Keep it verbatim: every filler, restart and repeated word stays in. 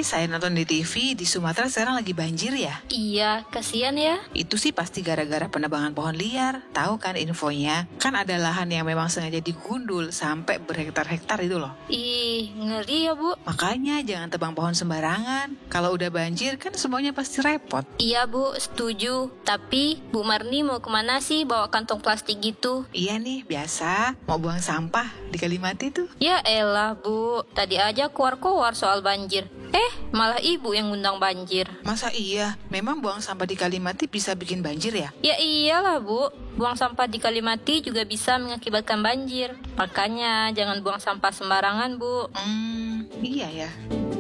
saya nonton di T V di Sumatera sekarang lagi banjir ya. Iya, kasihan ya. Itu sih pasti gara-gara penebangan pohon liar. Tahu kan infonya? Kan ada lahan yang memang sengaja digundul sampai berhektar-hektar itu loh. Ih, ngeri ya Bu. Makanya jangan tebang pohon sembarangan. Kalau udah banjir kan semuanya pasti repot. Iya Bu, setuju. Tapi Bu Marni mau kemana sih bawa kantong plastik gitu? Iya nih, biasa. Mau buang sampah di Kalimati tuh. Ya elah Bu, tadi aja keluar-keluar soal banjir. Eh, malah ibu yang ngundang banjir. Masa iya? Memang buang sampah di Kalimati bisa bikin banjir ya? Ya iyalah Bu, buang sampah di Kalimati juga bisa mengakibatkan banjir. Makanya jangan buang sampah sembarangan Bu. Hmm, iya ya.